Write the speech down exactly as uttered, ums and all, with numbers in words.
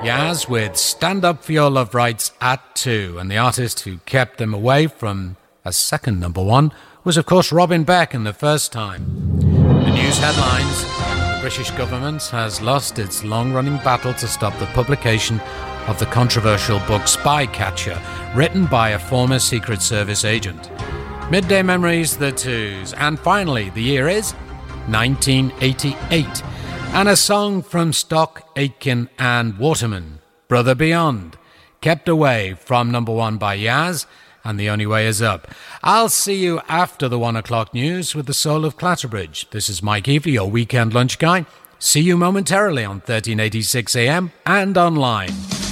Yaz with Stand Up for Your Love Rights at two, and the artist who kept them away from a second number one was, of course, Robin Beck in the first time. The news headlines: the British government has lost its long-running battle to stop the publication of the controversial book Spycatcher, written by a former Secret Service agent. Midday Memories, the twos. And finally, the year is nineteen eighty-eight. And a song from Stock, Aitken and Waterman, Brother Beyond, kept away from number one by Yaz, and The Only Way Is Up. I'll see you after the one o'clock news with the Soul of Clatterbridge. This is Mike Evie, your weekend lunch guy. See you momentarily on thirteen eighty-six A M and online.